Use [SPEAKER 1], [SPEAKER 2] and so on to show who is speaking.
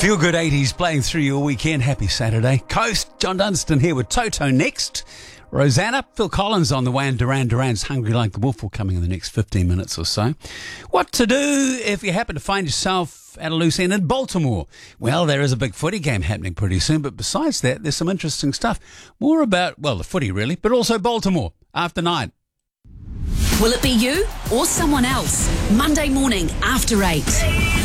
[SPEAKER 1] Feel good 80s playing through your weekend. Happy Saturday. Coast, John Dunstan here with Toto next. Rosanna, Phil Collins on the way, and Duran Duran's Hungry Like the Wolf will coming in the next 15 minutes or so. What to do if you happen to find yourself at a loose end in Baltimore? Well, there is a big footy game happening pretty soon, but besides that, there's some interesting stuff. More about, well, the footy really, but also Baltimore after 9.
[SPEAKER 2] Will it be you or someone else? Monday morning after 8.